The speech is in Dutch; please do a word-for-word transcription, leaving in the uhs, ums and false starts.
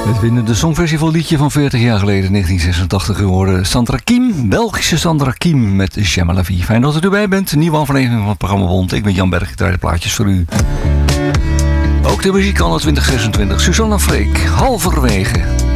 Het winnende Songfestival liedje van veertig jaar geleden, negentien zesentachtig geworden. Sandra Kiem, Belgische Sandra Kiem met J'aime la vie. Fijn dat u erbij bent. Een nieuwe aflevering van het programma Bond. Ik ben Jan Berg, ik draai de plaatjes voor u. Ook de muziek anno twintig zesentwintig. Suzanne Freek, halverwege.